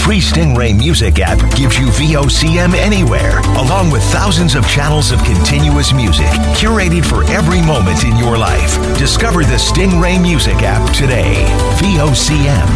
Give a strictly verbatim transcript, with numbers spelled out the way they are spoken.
free Stingray Music app gives you V O C M anywhere, along with thousands of channels of continuous music curated for every moment in your life. Discover the Stingray Music app today. V O C M,